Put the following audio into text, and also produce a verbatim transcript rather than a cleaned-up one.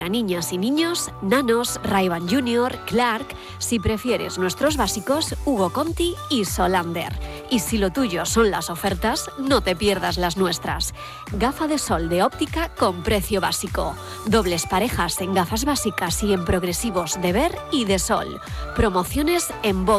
Para niñas y niños, Nanos, Ray-Ban Junior, Clark. Si prefieres nuestros básicos, Hugo Conti y Solander. Y si lo tuyo son las ofertas, no te pierdas las nuestras. Gafa de sol de óptica con precio básico. Dobles parejas en gafas básicas y en progresivos de ver y de sol. Promociones en Bodo.